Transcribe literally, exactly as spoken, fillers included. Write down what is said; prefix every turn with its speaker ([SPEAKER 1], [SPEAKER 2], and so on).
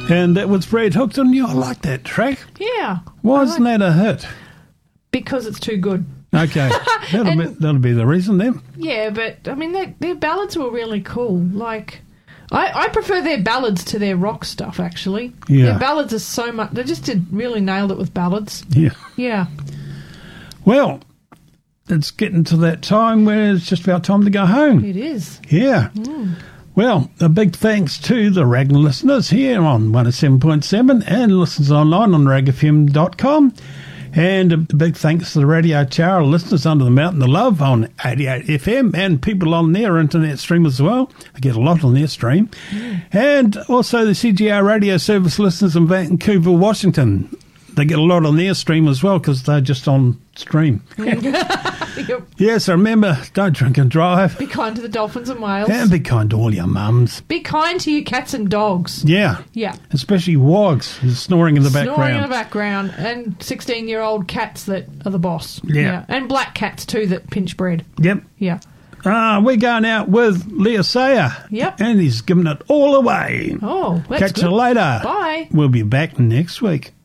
[SPEAKER 1] And that was Brad Hookton. Yeah, I like that track.
[SPEAKER 2] Yeah.
[SPEAKER 1] Why isn't that a hit?
[SPEAKER 2] Because it's too good.
[SPEAKER 1] Okay, that'll,
[SPEAKER 2] And-
[SPEAKER 1] be, that'll be the reason then.
[SPEAKER 2] Yeah, but, I mean, their, their ballads were really cool. Like, I, I prefer their ballads to their rock stuff, actually.
[SPEAKER 1] Yeah.
[SPEAKER 2] Their ballads are so much... They just did really nailed it with ballads.
[SPEAKER 1] Yeah.
[SPEAKER 2] Yeah.
[SPEAKER 1] Well, it's getting to that time where it's just about time to go home.
[SPEAKER 2] It is.
[SPEAKER 1] Yeah.
[SPEAKER 2] Mm.
[SPEAKER 1] Well, a big thanks to the Ragnar listeners here on one oh seven point seven and listeners online on rag f m dot com. And a big thanks to the Radio Tower listeners under the Mountain of Love on eighty-eight F M and people on their internet stream as well. I get a lot on their stream. Mm. And also the C G R Radio Service listeners in Vancouver, Washington. They get a lot on their stream as well because they're just on stream.
[SPEAKER 2] Yep.
[SPEAKER 1] Yes, remember, don't drink and drive.
[SPEAKER 2] Be kind to the dolphins and whales.
[SPEAKER 1] And be kind to all your mums.
[SPEAKER 2] Be kind to your cats and dogs.
[SPEAKER 1] Yeah.
[SPEAKER 2] Yeah.
[SPEAKER 1] Especially wogs who's snoring in the
[SPEAKER 2] Snoring
[SPEAKER 1] background.
[SPEAKER 2] in the background. And sixteen-year-old cats that are the boss.
[SPEAKER 1] Yeah.
[SPEAKER 2] And black cats, too, that pinch bread.
[SPEAKER 1] Yep.
[SPEAKER 2] Yeah.
[SPEAKER 1] Uh, we're going out with Leah Sayer.
[SPEAKER 2] Yep.
[SPEAKER 1] And he's giving it all away.
[SPEAKER 2] Oh, that's
[SPEAKER 1] Catch
[SPEAKER 2] good.
[SPEAKER 1] you later.
[SPEAKER 2] Bye.
[SPEAKER 1] We'll be back next week.